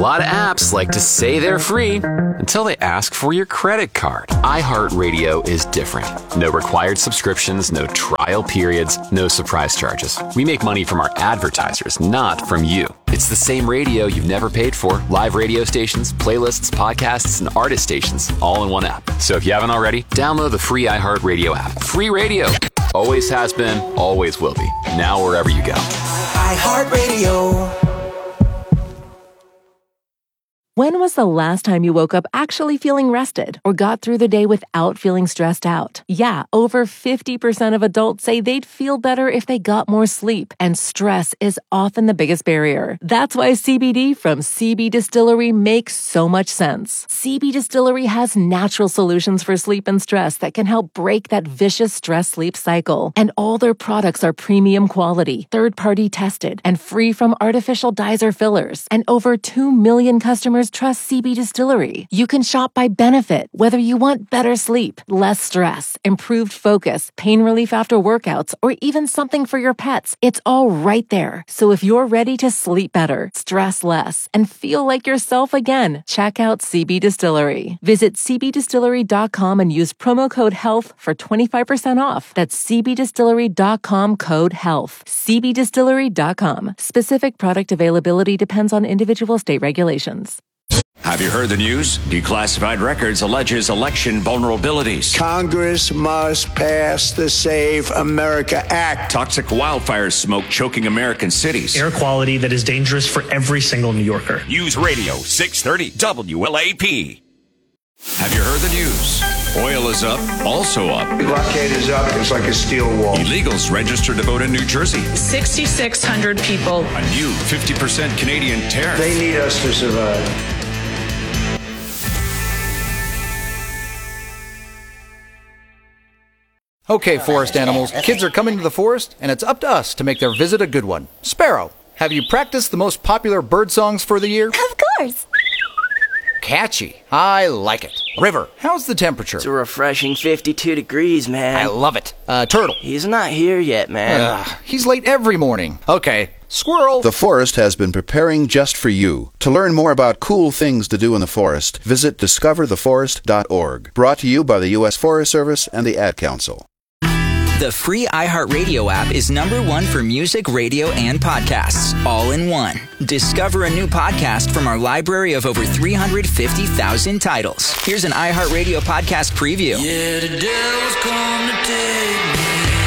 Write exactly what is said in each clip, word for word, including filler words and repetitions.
lot of apps like to say they're free until they ask for your credit card. iHeartRadio is different. No required subscriptions, no trial periods, no surprise charges. We make money from our advertisers, not from you. It's the same radio you've never paid for. Live radio stations, playlists, podcasts, and artist stations, all in one app. So if you haven't already, download the free iHeartRadio app. Free radio. Always has been, always will be. Now wherever you go. iHeartRadio. When was the last time you woke up actually feeling rested or got through the day without feeling stressed out? Yeah, over fifty percent of adults say they'd feel better if they got more sleep, and stress is often the biggest barrier. That's why C B D from C B Distillery makes so much sense. C B Distillery has natural solutions for sleep and stress that can help break that vicious stress-sleep cycle. And all their products are premium quality, third-party tested, and free from artificial dyes or fillers. And over two million customers trust C B Distillery. You can shop by benefit, whether you want better sleep, less stress, improved focus, pain relief after workouts, or even something for your pets. It's all right there. So if you're ready to sleep better, stress less, and feel like yourself again, check out C B Distillery. Visit c b distillery dot com and use promo code HEALTH for twenty-five percent off. That's c b distillery dot com code HEALTH. c b distillery dot com. Specific product availability depends on individual state regulations. Have you heard the news? Declassified Records alleges election vulnerabilities. Congress must pass the Save America Act. Toxic wildfire smoke choking American cities. Air quality that is dangerous for every single New Yorker. News Radio six thirty W L A P. Have you heard the news? Oil is up, also up. The blockade is up. It's like a steel wall. Illegals registered to vote in New Jersey. six thousand six hundred people. A new fifty percent Canadian tariff. They need us to survive. Okay, forest animals, kids are coming to the forest, and it's up to us to make their visit a good one. Sparrow, have you practiced the most popular bird songs for the year? Of course. Catchy. I like it. River, how's the temperature? It's a refreshing fifty-two degrees, man. I love it. Uh, Turtle. He's not here yet, man. Uh, he's late every morning. Okay. Squirrel. The forest has been preparing just for you. To learn more about cool things to do in the forest, visit discover the forest dot org. Brought to you by the U S Forest Service and the Ad Council. The free iHeartRadio app is number one for music, radio, and podcasts, all in one. Discover a new podcast from our library of over three hundred fifty thousand titles. Here's an iHeartRadio podcast preview. Yeah, the devil's come to take me.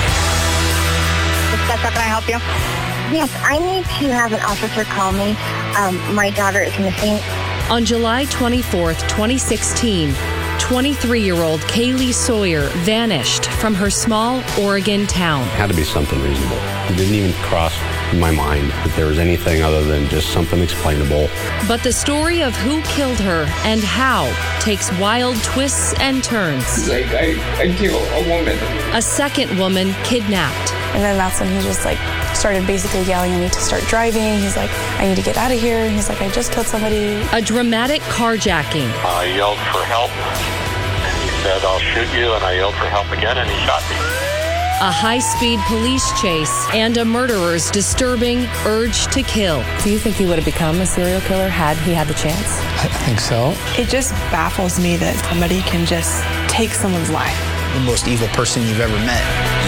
Can I help you? Yes, I need to have an officer call me. Um, my daughter is missing. On July twenty-fourth, twenty sixteen, twenty-three-year-old Kaylee Sawyer vanished from her small Oregon town. It had to be something reasonable. It didn't even cross my mind that there was anything other than just something explainable. But the story of who killed her and how takes wild twists and turns. Like, I, I killed a woman. A second woman kidnapped. And then that's when he just like started basically yelling at me to start driving. He's like, I need to get out of here. And he's like, I just killed somebody. A dramatic carjacking. I yelled for help. And he said, I'll shoot you. And I yelled for help again, and he shot me. A high-speed police chase and a murderer's disturbing urge to kill. Do you think he would have become a serial killer had he had the chance? I think so. It just baffles me that somebody can just take someone's life. The most evil person you've ever met.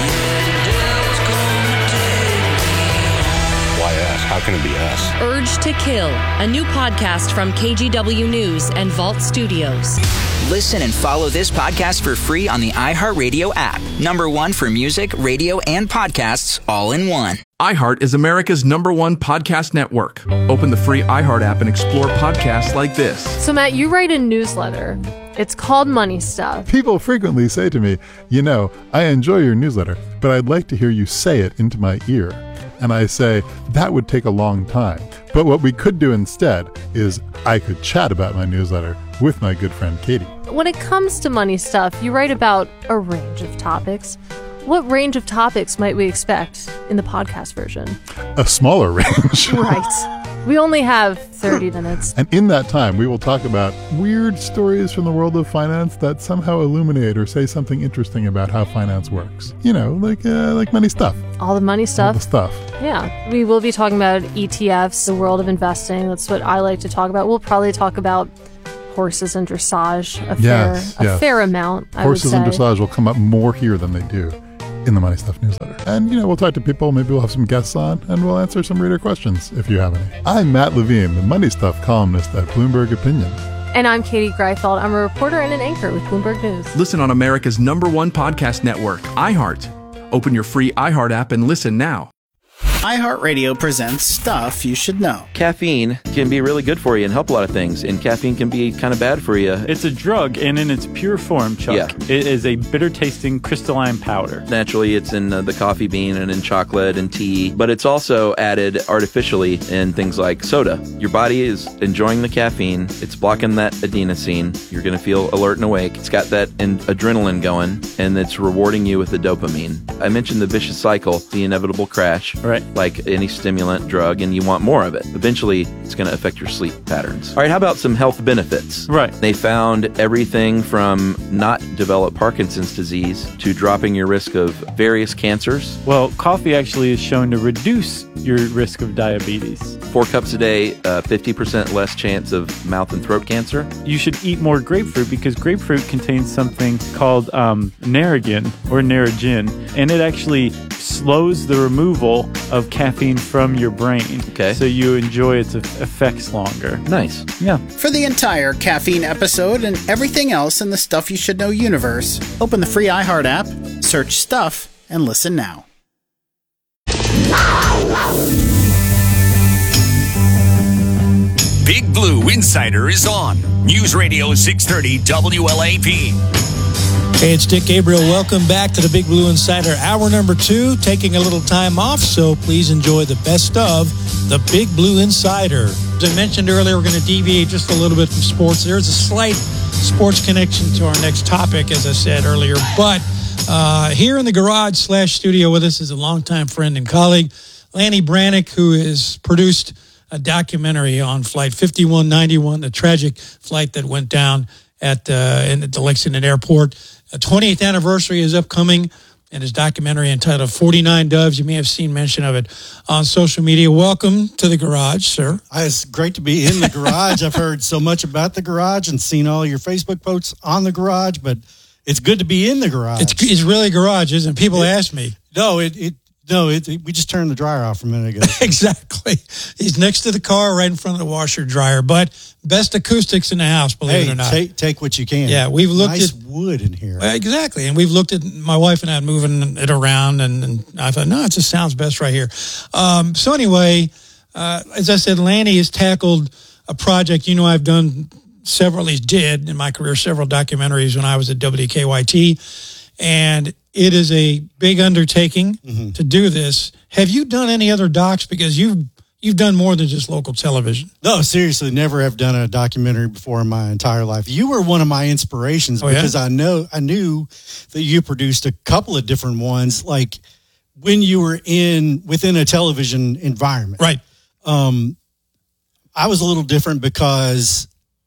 Why us? How can it be us? Urge to Kill, a new podcast from K G W News and Vault Studios. Listen and follow this podcast for free on the iHeartRadio app. Number one for music, radio, and podcasts, all in one. iHeart is America's number one podcast network. Open the free iHeart app and explore podcasts like this. So, Matt, you write a newsletter. It's called Money Stuff. People frequently say to me, you know, I enjoy your newsletter, but I'd like to hear you say it into my ear. And I say, that would take a long time. But what we could do instead is I could chat about my newsletter with my good friend Katie. When it comes to money stuff, you write about a range of topics. What range of topics might we expect in the podcast version? A smaller range. Right. We only have thirty minutes. And in that time, we will talk about weird stories from the world of finance that somehow illuminate or say something interesting about how finance works. You know, like uh, like money stuff. All the money stuff. All the stuff. Yeah. We will be talking about E T Fs, the world of investing. That's what I like to talk about. We'll probably talk about horses and dressage a yes, fair, yes. a fair amount, I Horses would say. and dressage will come up more here than they do in the Money Stuff newsletter. And, you know, we'll talk to people, maybe we'll have some guests on, and we'll answer some reader questions if you have any. I'm Matt Levine, the Money Stuff columnist at Bloomberg Opinion. And I'm Katie Greifeld. I'm a reporter and an anchor with Bloomberg News. Listen on America's number one podcast network, iHeart. Open your free iHeart app and listen now. iHeartRadio presents Stuff You Should Know. Caffeine can be really good for you and help a lot of things, and caffeine can be kind of bad for you. It's a drug, and in its pure form, Chuck, yeah. it is a bitter-tasting crystalline powder. Naturally, it's in uh, the coffee bean and in chocolate and tea, but it's also added artificially in things like soda. Your body is enjoying the caffeine. It's blocking that adenosine. You're going to feel alert and awake. It's got that in- adrenaline going, and it's rewarding you with the dopamine. I mentioned the vicious cycle, the inevitable crash. Right. Like any stimulant drug, and you want more of it. Eventually, it's going to affect your sleep patterns. All right, how about some health benefits? Right. They found everything from not develop Parkinson's disease to dropping your risk of various cancers. Well, coffee actually is shown to reduce your risk of diabetes. Four cups a day, uh, fifty percent less chance of mouth and throat cancer. You should eat more grapefruit because grapefruit contains something called um, Narragin or Narragin, and it actually slows the removal of caffeine from your brain. Okay. So you enjoy its effects longer. Nice. Yeah. For the entire caffeine episode and everything else in the Stuff You Should Know universe, open the free iHeart app, search Stuff, and listen now. Big Blue Insider is on. News Radio six thirty W L A P. Hey, it's Dick Gabriel. Welcome back to the Big Blue Insider, hour number two. Taking a little time off, so please enjoy the best of the Big Blue Insider. As I mentioned earlier, we're going to deviate just a little bit from sports. There's a slight sports connection to our next topic, as I said earlier. But uh, here in the garage slash studio with us is a longtime friend and colleague, Lanny Brannick, who has produced a documentary on Flight fifty-one ninety-one, the tragic flight that went down at uh, in the Lexington Airport. The twentieth anniversary is upcoming, and his documentary entitled forty-nine Doves. You may have seen mention of it on social media. Welcome to the garage, sir. It's great to be in the garage. I've heard so much about the garage and seen all your Facebook posts on the garage, but it's good to be in the garage. It's, it's really garage, isn't it? People it, ask me. No, it, it No, it, it, we just turned the dryer off a minute ago. Exactly. He's next to the car, right in front of the washer dryer. But best acoustics in the house, believe hey, it or not. Take, take what you can. Yeah, we've looked nice at wood in here. Uh, exactly, and we've looked at my wife and I moving it around, and, and I thought, no, it just sounds best right here. Um, so anyway, uh, as I said, Lanny has tackled a project. You know, I've done several. At least did in my career several documentaries when I was at W K Y T, and it is a big undertaking mm-hmm. to do this. Have you done any other docs? Because you've you've done more than just local television. No, seriously, never have done a documentary before in my entire life. You were one of my inspirations oh, because yeah? I know I knew that you produced a couple of different ones, like when you were in within a television environment. Right. Um, I was a little different because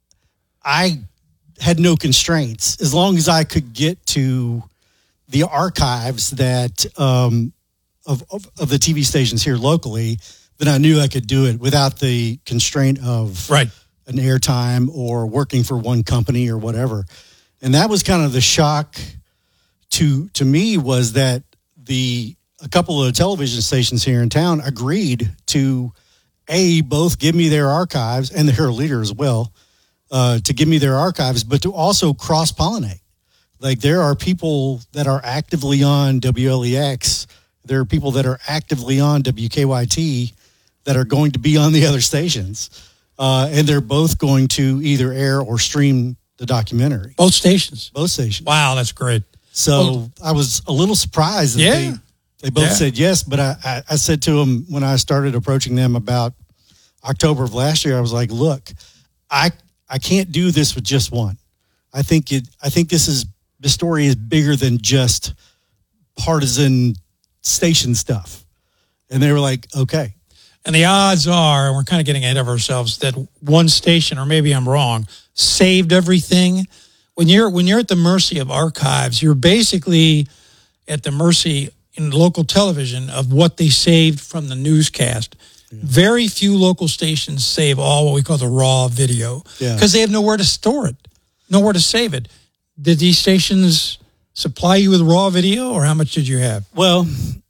I had no constraints. As long as I could get to the archives that um, of, of of the T V stations here locally, then I knew I could do it without the constraint of right. an airtime or working for one company or whatever. And that was kind of the shock to to me, was that the a couple of television stations here in town agreed to a both give me their archives, and the Herald Leader as well, uh, to give me their archives, but to also cross pollinate. Like, there are people that are actively on W L E X. There are people that are actively on W K Y T that are going to be on the other stations. Uh, and they're both going to either air or stream the documentary. Both stations? Both stations. Wow, that's great. So well, I was a little surprised that yeah. they, they both yeah. said yes. But I, I, I said to them when I started approaching them about October of last year, I was like, look, I I can't do this with just one. I think it. I think this is the story is bigger than just partisan station stuff. And they were like, okay. And the odds are, and we're kind of getting ahead of ourselves, that one station, or maybe I'm wrong, saved everything. When you're when you're at the mercy of archives, you're basically at the mercy in local television of what they saved from the newscast. Yeah. Very few local stations save all what we call the raw video because Yeah. they have nowhere to store it, nowhere to save it. Did these stations supply you with raw video, or how much did you have? Well,